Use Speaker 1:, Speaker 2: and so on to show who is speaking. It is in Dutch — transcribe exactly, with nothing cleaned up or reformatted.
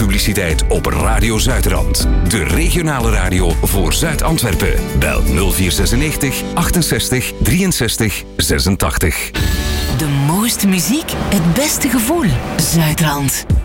Speaker 1: publiciteit op Radio Zuidrand. De regionale radio voor Zuid-Antwerpen. Bel nul vier zesennegentig achtenzestig drieënzestig zesentachtig.
Speaker 2: De mooiste muziek, het beste gevoel. Zuidrand.